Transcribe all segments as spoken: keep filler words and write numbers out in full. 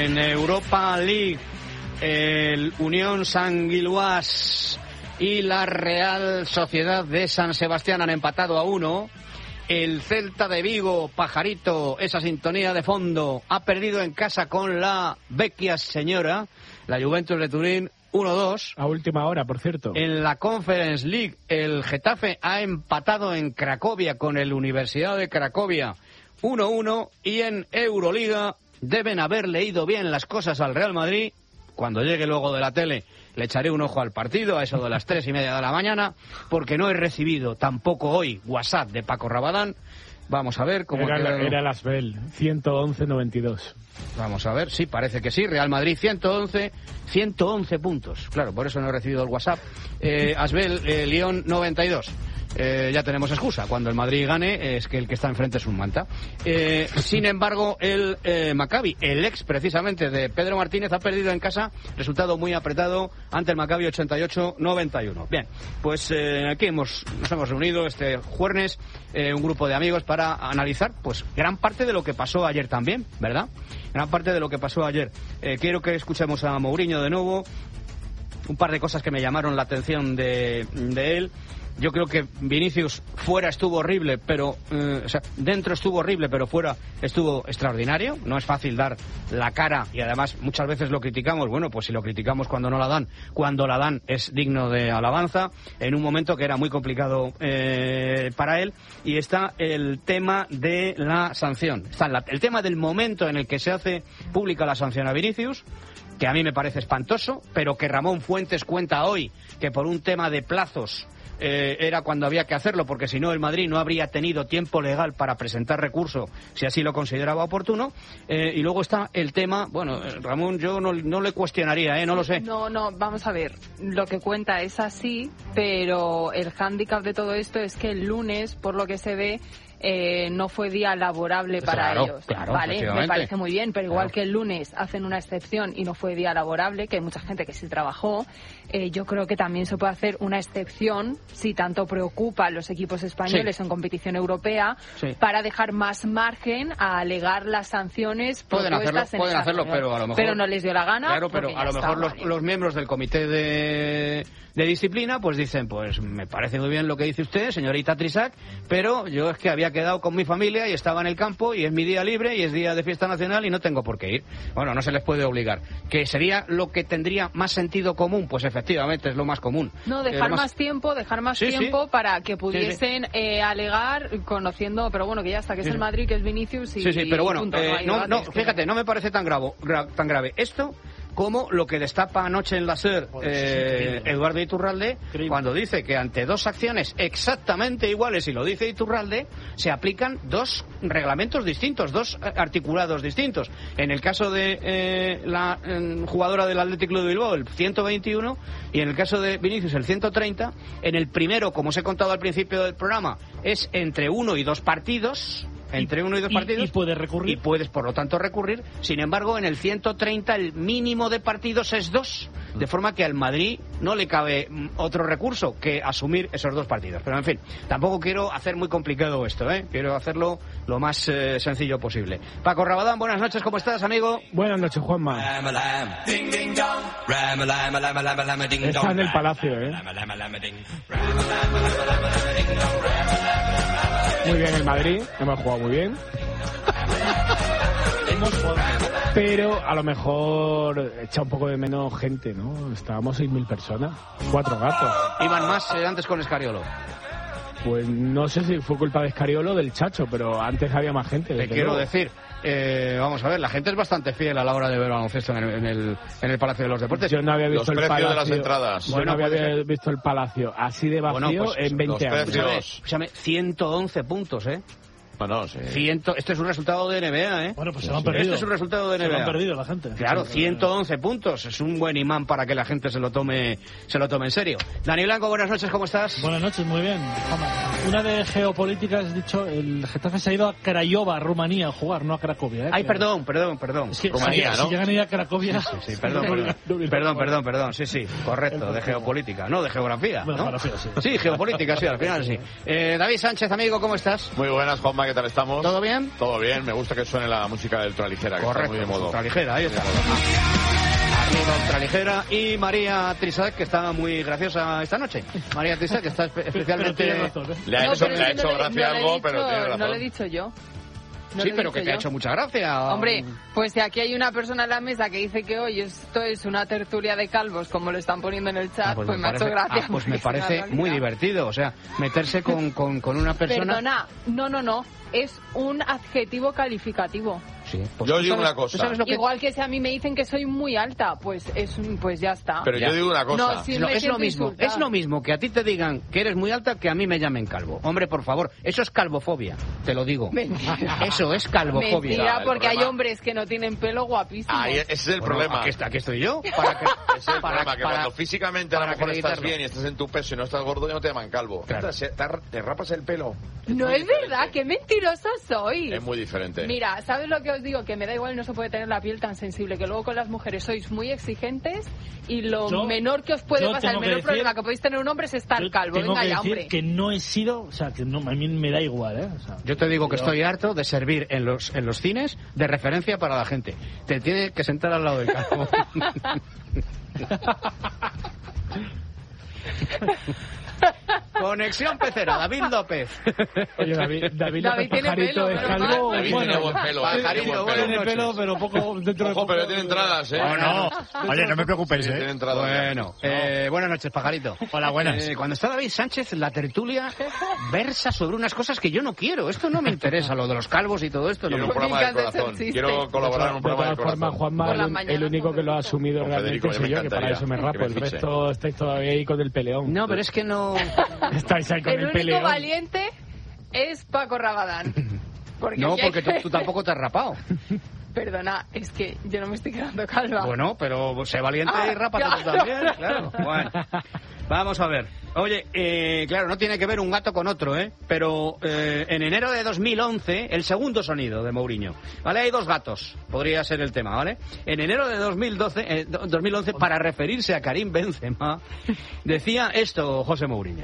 En Europa League, el Unión Sanguiluás y la Real Sociedad de San Sebastián han empatado a uno. El Celta de Vigo, Pajarito, esa sintonía de fondo, ha perdido en casa con la Vecchia Señora, la Juventus de Turín, uno dos. A última hora, por cierto. En la Conference League, el Getafe ha empatado en Cracovia con el Universidad de Cracovia, uno uno. Y en Euroliga deben haber leído bien las cosas al Real Madrid. Cuando llegue luego de la tele le echaré un ojo al partido a eso de las tres y media de la mañana, porque no he recibido tampoco hoy WhatsApp de Paco Rabadán. Vamos a ver cómo era, ha quedado. Era el Asbel, ciento once noventa y dos. Vamos a ver, sí, parece que sí. Real Madrid ciento once, ciento once puntos. Claro, por eso no he recibido el WhatsApp. Eh, Asbel, eh, Lyon noventa y dos. Eh, ya tenemos excusa. Cuando el Madrid gane es que el que está enfrente es un manta. Eh, sin embargo, el eh, Maccabi, el ex precisamente de Pedro Martínez, ha perdido en casa. Resultado muy apretado ante el Maccabi, ochenta y ocho noventa y uno. Bien, pues eh, aquí hemos, nos hemos reunido este jueves, eh, un grupo de amigos para analizar pues gran parte de lo que pasó ayer también, ¿verdad? Gran parte de lo que pasó ayer. Eh, quiero que escuchemos a Mourinho de nuevo. Un par de cosas que me llamaron la atención de, de él. Yo creo que Vinicius fuera estuvo horrible, pero eh, o sea, dentro estuvo horrible, pero fuera estuvo extraordinario. No es fácil dar la cara y además muchas veces lo criticamos. Bueno, pues si lo criticamos cuando no la dan, cuando la dan es digno de alabanza. En un momento que era muy complicado eh, para él. Y está el tema de la sanción. Está la, el tema del momento en el que se hace pública la sanción a Vinicius, que a mí me parece espantoso, pero que Ramón Fuentes cuenta hoy que por un tema de plazos eh, era cuando había que hacerlo, porque si no el Madrid no habría tenido tiempo legal para presentar recurso si así lo consideraba oportuno. Eh, y luego está el tema, bueno, Ramón, yo no, no le cuestionaría, ¿eh? No lo sé. No, no, vamos a ver, lo que cuenta es así, pero el hándicap de todo esto es que el lunes, por lo que se ve, Eh, no fue día laborable para claro, ellos. Claro, vale, me parece muy bien, pero igual claro. que el lunes hacen una excepción y no fue día laborable, que hay mucha gente que sí trabajó, eh, yo creo que también se puede hacer una excepción, si tanto preocupa a los equipos españoles sí. en competición europea, sí. para dejar más margen a alegar las sanciones pueden hacerlo, en pueden esa hacerlo, reunión. pero a lo mejor pero no les dio la gana. Claro, pero a lo mejor está, los, vale. los miembros del comité de, de disciplina pues dicen, pues me parece muy bien lo que dice usted, señorita Trisac, pero yo es que había quedado con mi familia y estaba en el campo y es mi día libre y es día de fiesta nacional y no tengo por qué ir. Bueno, no se les puede obligar. ¿Que sería lo que tendría más sentido común? Pues efectivamente es lo más común. No, dejar más... más tiempo, dejar más sí, tiempo sí. para que pudiesen sí, sí. Eh, alegar, conociendo, pero bueno, que ya está, que es sí. el Madrid, que es Vinicius y Sí, sí, pero bueno, punto, eh, no, no, no, fíjate, no me parece tan, gravo, gra, tan grave esto como lo que destapa anoche en la SER eh, Eduardo Iturralde, increíble. Cuando dice que ante dos acciones exactamente iguales, y lo dice Iturralde, se aplican dos reglamentos distintos, dos articulados distintos. En el caso de eh, la eh, jugadora del Athletic Club de Bilbao, el ciento veintiuno, y en el caso de Vinicius, el ciento treinta. En el primero, como os he contado al principio del programa, es entre uno y dos partidos. Entre uno y dos partidos. Y, y puedes recurrir. Y puedes, por lo tanto, recurrir. Sin embargo, en el ciento treinta el mínimo de partidos es dos. De forma que al Madrid no le cabe otro recurso que asumir esos dos partidos. Pero, en fin, tampoco quiero hacer muy complicado esto, ¿eh? Quiero hacerlo lo más eh, sencillo posible. Paco Rabadán, buenas noches, ¿cómo estás, amigo? Buenas noches, Juanma. Está en el Palacio, ¿eh? Muy bien el Madrid, hemos jugado muy bien. Pero a lo mejor echa un poco de menos gente, ¿no? Estábamos seis mil personas, cuatro gatos. Iban más eh, antes con Escariolo. Pues no sé si fue culpa de Escariolo o del Chacho, pero antes había más gente. Te quiero luego. decir, eh, vamos a ver, la gente es bastante fiel a la hora de ver baloncesto en el, en el, en el Palacio de los Deportes. Yo no había visto los el precios Palacio. de las entradas. Yo bueno, no había visto el Palacio así de vacío bueno, pues, en veinte los años. Precios. Escúchame, ciento once puntos, ¿eh? Bueno, sí. Ciento, este es un resultado de N B A, ¿eh? Bueno, pues se lo han perdido. Este es un resultado de N B A. Se lo han perdido la gente. Claro, ciento once puntos. Es un buen imán para que la gente se lo tome se lo tome en serio. Dani Blanco, buenas noches, ¿cómo estás? Buenas noches, muy bien. Una de geopolítica, has dicho, el Getafe se ha ido a Craiova, Rumanía, a jugar, no a Cracovia, ¿eh? Ay, perdón, perdón, perdón. Es que, Rumanía, si, ¿no? Si llegan a ir a Cracovia... Sí, sí, perdón, perdón, perdón, perdón, perdón, sí, sí, correcto, de geopolítica, no, de geografía, ¿no? Bueno, geografía, sí. Sí, geopolítica, sí, al final sí. Eh, David Sánchez, amigo, ¿cómo estás? Muy buenas, Juanma, ¿qué ¿qué tal estamos? ¿Todo bien? Todo bien, me gusta que suene la música de Ultraligera, que Correcto, está muy de moda. Ultraligera, ahí está. Arriba Ultraligera y María Trissac, que está muy graciosa esta noche. María Trissac, que está espe- especialmente... Pero, pero razón, ¿eh? Le ha No, hecho, pero le ha es que hecho no le- gracia no le he algo, dicho- pero tiene razón. No lo he dicho yo. No sí, lo he pero dicho que te ha yo. hecho mucha gracia. Hombre, pues si aquí hay una persona en la mesa que dice que hoy esto es una tertulia de calvos, como lo están poniendo en el chat, Ah, pues, pues me, ha hecho parece, gracia. ah, pues porque me es una parece realidad. muy divertido. O sea, meterse con, con, con una persona... Perdona, no, no, no. Es un adjetivo calificativo. Sí, pues Yo tú digo sabes- una cosa. tú sabes lo que- Igual que si a mí me dicen que soy muy alta, pues es un- pues ya está. Pero Ya. yo digo una cosa. No, sí. Es lo, me es lo siento mismo, insultada. es lo mismo que a ti te digan que eres muy alta que a mí me llamen calvo. Hombre, por favor, eso es calvofobia, te lo digo. Mentira. Eso es calvofobia. Mentira, el porque hay problema- hombres que no tienen pelo guapísimos. Ahí, ese es el Bueno, problema. Aquí, está- aquí estoy yo. Para que, Ese es el para- problema, que para- cuando físicamente a lo para mejor estás acreditarlo. bien y estás en tu peso y no estás gordo, ya no te llaman calvo. Claro. Te, te, te rapas el pelo. No muy es verdad, diferente. qué mentirosa soy. Es muy diferente. Mira, ¿sabes lo que os digo? Que me da igual, no se puede tener la piel tan sensible, que luego con las mujeres sois muy exigentes y lo Yo- menor que os puede yo pasar, el tengo que menor decir- problema que podéis tener un hombre es estar Yo calvo. tengo Venga que ya, decir hombre. que no he sido, o sea, que no, a mí me da igual, ¿eh? O sea, Yo te digo que yo- estoy harto de servir en los, en los cines de referencia para la gente. Te tiene que sentar al lado del calvo. Conexión pecera, David López. Oye, David, David, David López tiene Pajarito pelo, es pero calvo. mal. David Bueno, tiene buen pelo, ¿eh? Pajarito, Tiene buen buenas pelo. Tiene noches. pelo, pero poco dentro de Ojo, poco- pero tiene entradas, ¿eh? Oh, no. Oye, no me preocupéis, Sí, ¿eh? tiene entradas. Bueno, eh, buenas noches, Pajarito. Hola, buenas. Eh, cuando está David Sánchez, la tertulia versa sobre unas cosas que yo no quiero. Esto no me interesa, lo de los calvos y todo esto. No Quiero me un programa del Me encanta ese corazón. chiste. Quiero colaborar en un de programa del todas formas, corazón. Juanma, Por las el, mañanas el único con que lo ha Federico. asumido Con realmente Federico, soy me yo, que para encantaría eso me que rapo. me El fiche. resto estáis todavía ahí con el peleón. No, pero es que no... Estáis ahí con El el, único peleón. valiente es Paco Rabadán. Porque No, aquí hay porque tú, que- tú tampoco te has rapado. Perdona, es que yo no me estoy quedando calva. Bueno, pero sé valiente Ah, y rápate tú claro. también, claro. Bueno, vamos a ver. Oye, eh, claro, no tiene que ver un gato con otro, ¿eh? Pero eh, en enero de dos mil once, el segundo sonido de Mourinho, ¿vale? Hay dos gatos, podría ser el tema, ¿vale? En enero de dos mil doce, eh, do- dos mil once, para referirse a Karim Benzema, decía esto José Mourinho.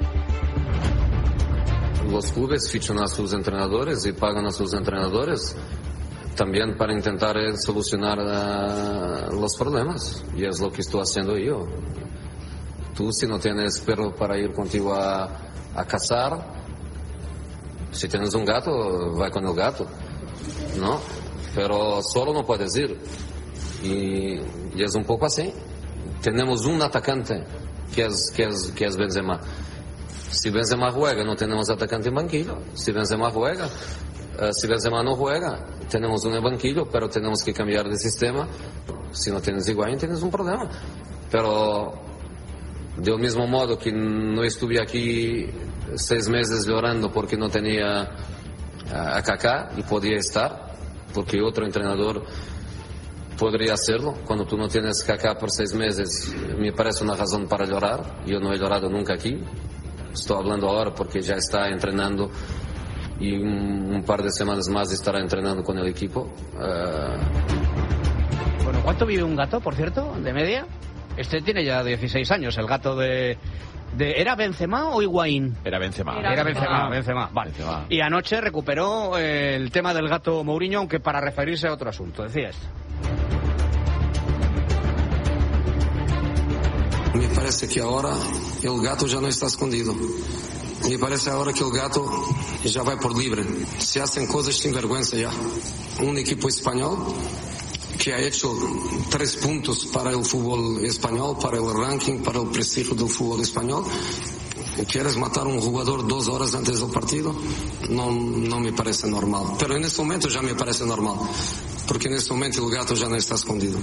Los clubes fichan a sus entrenadores y pagan a sus entrenadores también para intentar eh, solucionar eh, los problemas. Y es lo que estoy haciendo yo. Tú, si no tienes perro para ir contigo a, a cazar, si tienes un gato, va con el gato, ¿no? Pero solo no puedes ir. Y, y es un poco así. Tenemos un atacante que es, que es, que es Benzema. Si Benzema juega, no tenemos atacante en banquillo. Si Benzema juega, uh, si Benzema no juega, tenemos un banquillo, pero tenemos que cambiar de sistema. Si no tienes Higuaín, tienes un problema. Pero del mismo modo que no estuve aquí seis meses llorando porque no tenía uh, a Kaká y podía estar, porque otro entrenador podría hacerlo. Cuando tú no tienes Kaká por seis meses, me parece una razón para llorar. Yo no he llorado nunca aquí. Estoy hablando ahora porque ya está entrenando y un, un par de semanas más estará entrenando con el equipo. Uh... Bueno, ¿cuánto vive un gato, por cierto, de media? Este tiene ya dieciséis años, el gato de... de ¿era Benzema o Higuaín? Era Benzema. Era Era Benzema, Benzema. Benzema, vale. Benzema. Y anoche recuperó eh, el tema del gato Mourinho, aunque para referirse a otro asunto. Decía esto. Me parece que ahora el gato ya no está escondido. Me parece ahora que el gato ya va por libre. Se hacen cosas sin vergüenza ya. Un equipo español que ha hecho tres puntos para el fútbol español, para el ranking, para el prestigio del fútbol español. ¿Quieres matar a un jugador dos horas antes del partido? No, no me parece normal. Pero en este momento ya me parece normal. Porque en este momento el gato ya no está escondido.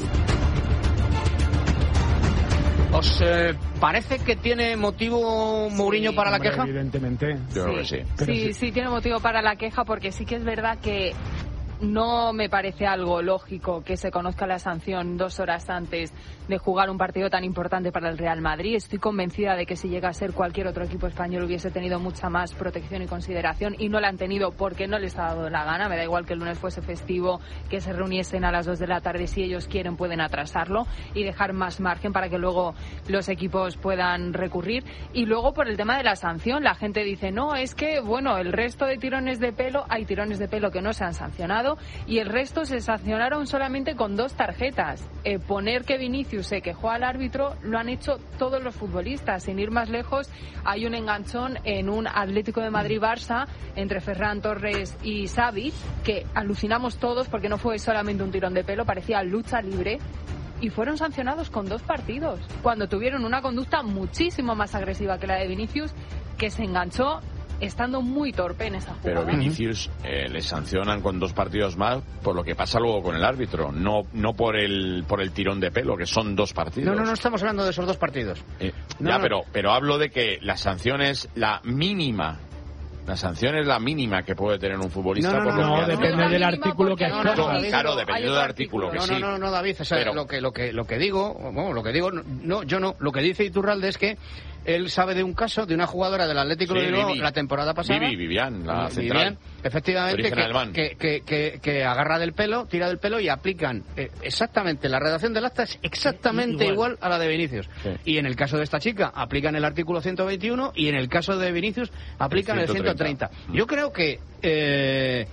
¿Os eh, parece que tiene motivo Mourinho Sí. para la Hombre, queja? Evidentemente. Yo creo que sí. Pero Sí, sí. sí tiene motivo para la queja porque sí que es verdad que no me parece algo lógico que se conozca la sanción dos horas antes de jugar un partido tan importante para el Real Madrid. Estoy convencida de que si llega a ser cualquier otro equipo español hubiese tenido mucha más protección y consideración, y no la han tenido porque no les ha dado la gana. Me da igual que el lunes fuese festivo, que se reuniesen a las dos de la tarde. Si ellos quieren pueden atrasarlo y dejar más margen para que luego los equipos puedan recurrir. Y luego por el tema de la sanción, la gente dice, no, es que bueno, el resto de tirones de pelo, hay tirones de pelo que no se han sancionado y el resto se sancionaron solamente con dos tarjetas. Eh, poner que Vinicius se quejó al árbitro lo han hecho todos los futbolistas. Sin ir más lejos, hay un enganchón en un Atlético de Madrid-Barça entre Ferran Torres y Xavi, que alucinamos todos porque no fue solamente un tirón de pelo, parecía lucha libre, y fueron sancionados con dos partidos, cuando tuvieron una conducta muchísimo más agresiva que la de Vinicius, que se enganchó estando muy torpe en esa jugada. Pero Vinicius eh, le sancionan con dos partidos más por lo que pasa luego con el árbitro, no no por el por el tirón de pelo, que son dos partidos. No, no, no estamos hablando de esos dos partidos. Eh, no, ya, no. pero pero hablo de que la sanción es la mínima. La sanción es la mínima que puede tener un futbolista. No, no, por no, lo no, que depende hace. del artículo que no, acoja. no, no, claro, dependiendo del artículo, que no, sí. No, no, no, David, o sea, pero... lo que lo que lo que digo, bueno, lo que digo, no, yo no, lo que dice Iturralde es que él sabe de un caso de una jugadora del Atlético Sí, de Bilbao Vivi. la temporada pasada. Vivi, Vivian, la Vivian, central. efectivamente, Origen alemán. que, que, que, que, que agarra del pelo, tira del pelo y aplican eh, exactamente, la redacción del acta es exactamente igual. igual a la de Vinicius. Sí. Y en el caso de esta chica aplican el artículo ciento veintiuno y en el caso de Vinicius aplican el ciento treinta. Yo creo que eh,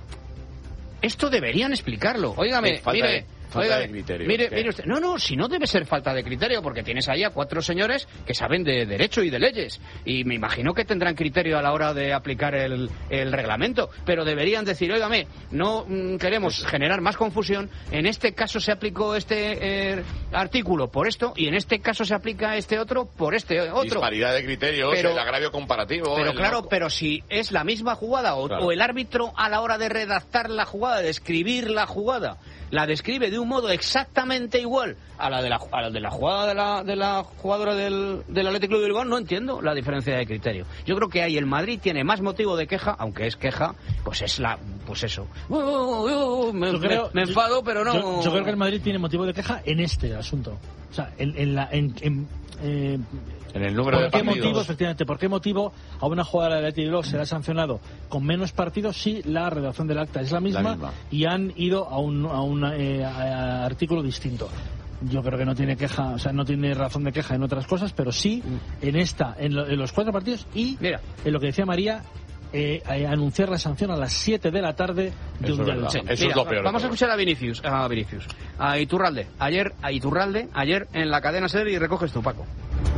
esto deberían explicarlo. Óigame, falta mire... de, falta Oiga, de criterio. mire, ¿Qué? mire usted, no, no, si no debe ser falta de criterio, porque tienes ahí a cuatro señores que saben de derecho y de leyes, y me imagino que tendrán criterio a la hora de aplicar el, el reglamento, pero deberían decir, óigame, no mm, queremos generar más confusión, en este caso se aplicó este eh, artículo por esto, y en este caso se aplica este otro por este otro. Disparidad de criterios, Pero- el agravio comparativo. Pero el- claro, pero si es la misma jugada o, Claro. o el árbitro a la hora de redactar la jugada, de escribir la jugada, la describe de un modo exactamente igual a la de la, a la, de la jugada de la, de la jugadora del, del Atlético de Bilbao, no entiendo la diferencia de criterio. Yo creo que ahí el Madrid tiene más motivo de queja, aunque es queja, pues es la, pues eso. Uh, uh, uh, me, Yo creo- me- me enfado, pero no. Yo, yo creo que el Madrid tiene motivo de queja en este asunto. O sea, en, en la... En, en, eh, En el número ¿Por de qué partidos. motivo, efectivamente, por qué motivo a una jugadora del Athletic Club será sancionado con menos partidos si la redacción del acta es la misma, La misma. y han ido a un, a un eh, a- a artículo distinto? Yo creo que no tiene queja, o sea, no tiene razón de queja en otras cosas, pero sí en esta, en, lo- en los cuatro partidos y Mira. en lo que decía María, eh, eh, anunciar la sanción a las siete de la tarde de Eso un es día verdad. de Eso semana. es Mira, lo peor de vamos a todo. escuchar a Vinicius, a Vinicius, a Iturralde. Ayer, a Iturralde, ayer en la cadena SER, y recoges tu, Paco.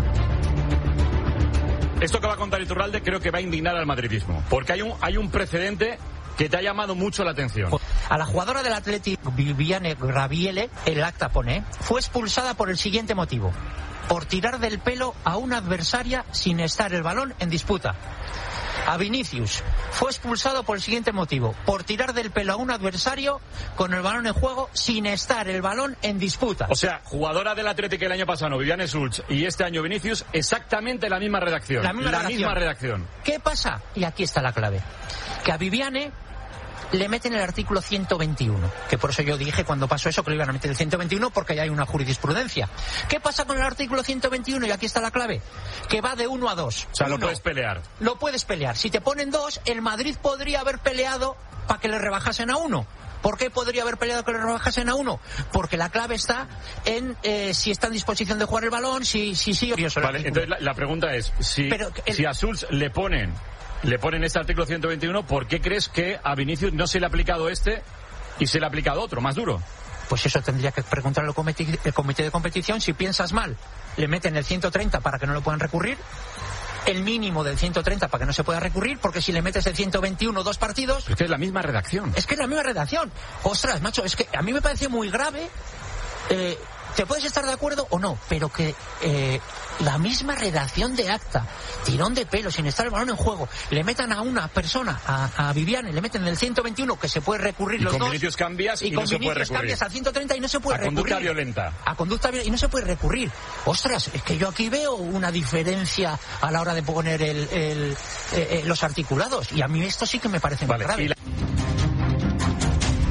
Esto que va a contar Iturralde creo que va a indignar al madridismo, porque hay un, hay un precedente que te ha llamado mucho la atención. A la jugadora del Athletic, Viviane Graviele, el acta pone, fue expulsada por el siguiente motivo: por tirar del pelo a una adversaria sin estar el balón en disputa. A Vinicius fue expulsado por el siguiente motivo: por tirar del pelo a un adversario con el balón en juego sin estar el balón en disputa. O sea, jugadora del Atlético el año pasado, Viviane Sulch, y este año Vinicius, exactamente la misma redacción. La misma redacción. misma redacción. ¿Qué pasa? Y aquí está la clave. Que a Viviane le meten el artículo ciento veintiuno, que por eso yo dije cuando pasó eso que le iban a meter el ciento veintiuno, porque ya hay una jurisprudencia. ¿Qué pasa con el artículo ciento veintiuno? Y aquí está la clave, que va de uno a dos. O sea, lo Uno, puedes pelear. Lo puedes pelear. Si te ponen dos, el Madrid podría haber peleado para que le rebajasen a uno. ¿Por qué podría haber peleado que le rebajasen a uno? Porque la clave está en eh, si está en disposición de jugar el balón, si sí, si, si, Vale, entonces la, la pregunta es, si, Pero el- si a Sulch le ponen, le ponen este artículo ciento veintiuno, ¿por qué crees que a Vinicius no se le ha aplicado este y se le ha aplicado otro, más duro? Pues eso tendría que preguntarle al comité, el comité de competición. Si piensas mal, le meten el ciento treinta para que no lo puedan recurrir, el mínimo del ciento treinta para que no se pueda recurrir, porque si le metes el ciento veintiuno dos partidos... Es que es la misma redacción. Es que es la misma redacción. Ostras, macho, es que a mí me parece muy grave. Eh, te puedes estar de acuerdo o no, pero que eh, la misma redacción de acta, tirón de pelo, sin estar el balón en juego, le metan a una persona, a, a Viviane, le meten el ciento veintiuno, que se puede recurrir Y los con dos. Vinicius cambias y con no se puede Vinicius recurrir. cambias al ciento treinta y no se puede A recurrir. conducta violenta. A conducta violenta y no se puede recurrir. Ostras, es que yo aquí veo una diferencia a la hora de poner el, el, eh, eh, los articulados. Y a mí esto sí que me parece Vale, muy grave. y la-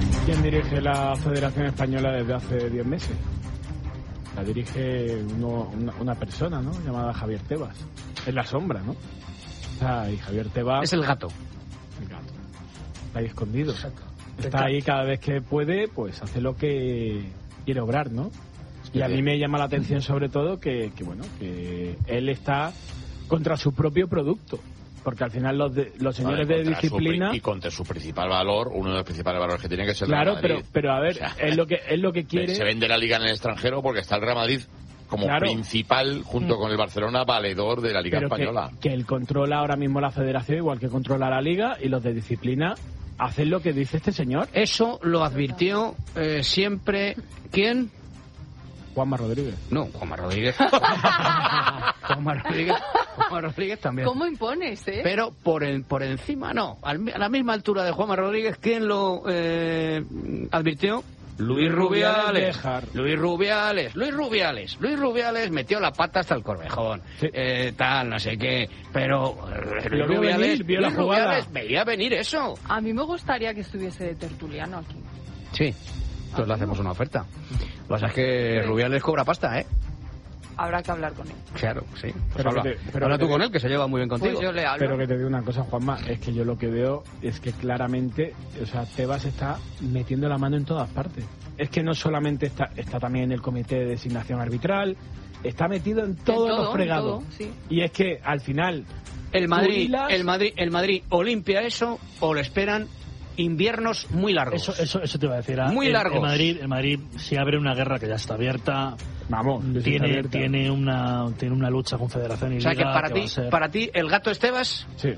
quién dirige la Federación Española desde hace diez meses. La dirige uno, una, una persona, ¿no? Llamada Javier Tebas. Es la sombra, ¿no? Está ahí Javier Tebas. Es el gato. El gato. Está ahí escondido. Exacto. Está ahí cada vez que puede, pues hace lo que quiere obrar, ¿no? Y a mí me llama la atención sobre todo que, que bueno, que él está contra su propio producto. Porque al final los, de, los señores vale, de disciplina... Su, y contra su principal valor, uno de los principales valores que tiene que ser el Claro, Real Madrid. pero, pero a ver, o sea, es, lo que, es lo que quiere... Se vende la Liga en el extranjero porque está el Real Madrid como claro. principal, junto con el Barcelona, valedor de la Liga pero Española. Que, que él controla ahora mismo la Federación, igual que controla la Liga, y los de disciplina hacen lo que dice este señor. Eso lo advirtió eh, siempre... ¿Quién? Juanma Rodríguez. No, Juanma Rodríguez. Juanma Rodríguez. Juanma Rodríguez también. ¿Cómo impones, eh? Pero por el, por encima no. A la misma altura de Juanma Rodríguez, ¿quién lo eh, advirtió? Luis Rubiales. Luis Rubiales. Luis Rubiales. Luis Rubiales metió la pata hasta el Corvejón. Sí. Eh, tal, no sé qué. Pero eh, Luis Rubiales, venir, vio Luis la Rubiales veía venir eso. A mí me gustaría que estuviese de tertuliano aquí. Sí. Entonces le hacemos una oferta. Lo que pasa es que sí. Rubiales cobra pasta, ¿eh? Habrá que hablar con él. Claro, sí. Pues pero habla, te, pero habla tú te, con él, que se lleva muy bien contigo. Pues yo le hablo. Pero que te digo una cosa, Juanma, es que yo lo que veo es que claramente, o sea, Tebas está metiendo la mano en todas partes. Es que no solamente está, está también en el comité de designación arbitral, está metido en todos todo, los fregados. Todo, sí. Y es que al final el Madrid, hilas... el Madrid, el Madrid o limpia eso o le esperan inviernos muy largos. Eso, eso, eso te iba a decir. ¿eh? Muy el, largos. El Madrid, el Madrid, si abre una guerra que ya está abierta, vamos, tiene, abierta. tiene una, tiene una lucha con Federación y Liga. O sea que para que ti, ser... para ti, el gato es Tebas. Sí.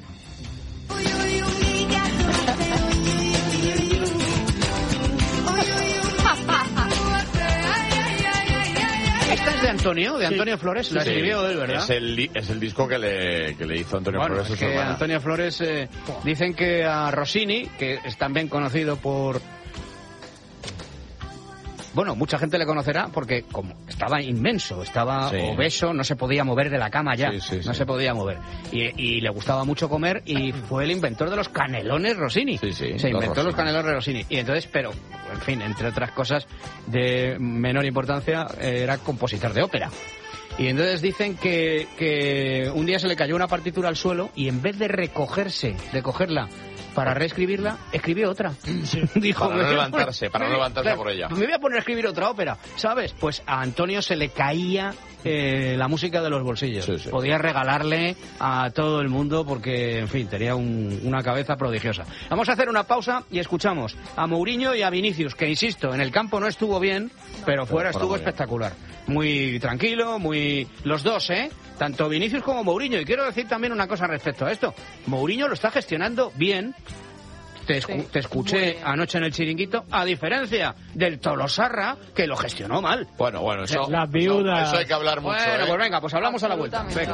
Esta es de Antonio, de Antonio sí. Flores, la sí. escribió él, ¿verdad? Es el, es el disco que le, que le hizo Antonio bueno, Flores. Es que Antonio Flores, eh, dicen que a Rossini, que es también conocido por... Bueno, mucha gente le conocerá porque como estaba inmenso, estaba sí. obeso, no se podía mover de la cama ya, sí, sí, no sí. se podía mover. Y, y le gustaba mucho comer y fue el inventor de los canelones Rossini. Sí, sí, se inventó los, los canelones Rossini. Y entonces, pero, en fin, entre otras cosas de menor importancia, era compositor de ópera. Y entonces dicen que, que un día se le cayó una partitura al suelo y en vez de recogerse, de cogerla para reescribirla, escribió otra. Sí. Dijo, para no levantarse, para no levantarse claro, por ella. Me voy a poner a escribir otra ópera, ¿sabes? Pues a Antonio se le caía eh, la música de los bolsillos. Sí, sí. Podía regalarle a todo el mundo porque, en fin, tenía un, una cabeza prodigiosa. Vamos a hacer una pausa y escuchamos a Mourinho y a Vinicius, que, insisto, en el campo no estuvo bien, pero fuera pero estuvo espectacular. Muy tranquilo, muy... Los dos, ¿eh? Tanto Vinicius como Mourinho. Y quiero decir también una cosa respecto a esto. Mourinho lo está gestionando bien. Te, escu sí, te escuché anoche en el Chiringuito, a diferencia del Tolosarra, que lo gestionó mal. Bueno, bueno, eso, Las viudas. Eso, eso hay que hablar mucho. Bueno, ¿eh? pues venga, pues hablamos a la vuelta. Venga.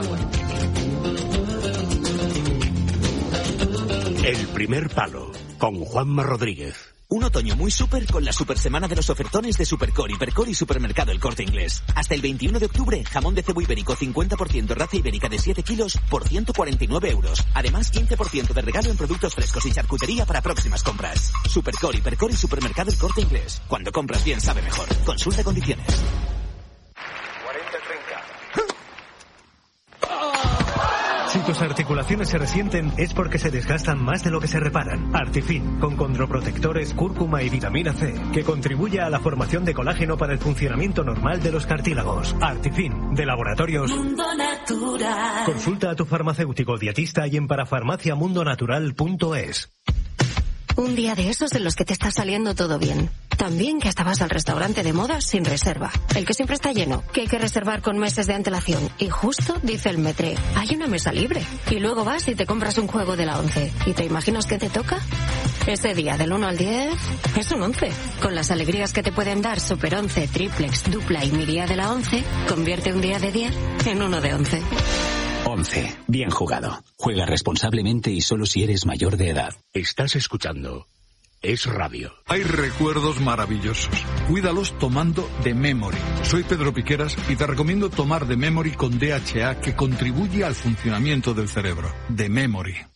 El primer palo, con Juanma Rodríguez. Un otoño muy súper con la super semana de los ofertones de Supercor, Hipercor y Supermercado El Corte Inglés. Hasta el veintiuno de octubre, jamón de cebo ibérico cincuenta por ciento raza ibérica de siete kilos por ciento cuarenta y nueve euros. Además, quince por ciento de regalo en productos frescos y charcutería para próximas compras. Supercor, Hipercor y Supermercado El Corte Inglés. Cuando compras bien sabe mejor. Consulta condiciones. cuarenta treinta. Si tus articulaciones se resienten es porque se desgastan más de lo que se reparan. Artifin, con condroprotectores, cúrcuma y vitamina C, que contribuye a la formación de colágeno para el funcionamiento normal de los cartílagos. Artifin, de Laboratorios Mundo Natural. Consulta a tu farmacéutico dietista y en parafarmacia mundo natural punto es. Un día de esos en los que te está saliendo todo bien. También que hasta vas al restaurante de moda sin reserva. El que siempre está lleno, que hay que reservar con meses de antelación. Y justo dice el metre, hay una mesa libre. Y luego vas y te compras un juego de la once. ¿Y te imaginas qué te toca? Ese día del uno al diez es un once. Con las alegrías que te pueden dar Super once, Triplex, Dupla y mi día de la once, convierte un día de diez en uno de once. once. Bien jugado. Juega responsablemente y solo si eres mayor de edad. Estás escuchando Es Radio. Hay recuerdos maravillosos. Cuídalos tomando The Memory. Soy Pedro Piqueras y te recomiendo tomar The Memory con D H A, que contribuye al funcionamiento del cerebro. The Memory.